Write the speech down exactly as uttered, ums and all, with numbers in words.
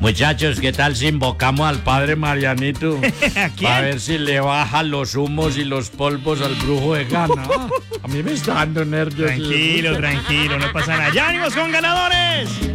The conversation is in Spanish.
Muchachos, ¿qué tal si invocamos al padre Marianito? ¿A quién? A ver si le baja los humos y los polvos al brujo de Gana. A mí me está dando nervios. Tranquilo, tranquilo, no pasa nada. ¡Ya venimos con ganadores!